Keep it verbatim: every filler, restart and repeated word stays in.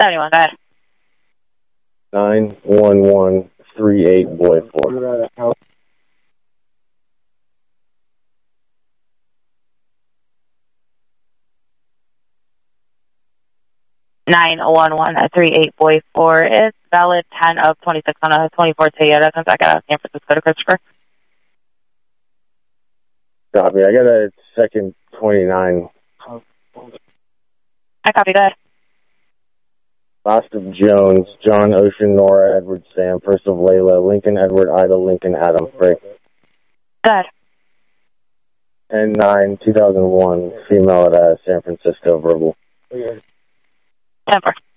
seventy-one, go ahead. nine one one three eight boy four. nine one one three eight boy four is valid ten of twenty-six on a twenty-four Toyota since I got out of San Francisco to Christopher. Copy. I got a second twenty-nine. I copy, go ahead. Last of Jones, John, Ocean, Nora, Edward, Sam, first of Layla, Lincoln, Edward, Ida, Lincoln, Adam, break. Go ahead. ten nine two thousand one, female at uh, San Francisco, verbal. ten four.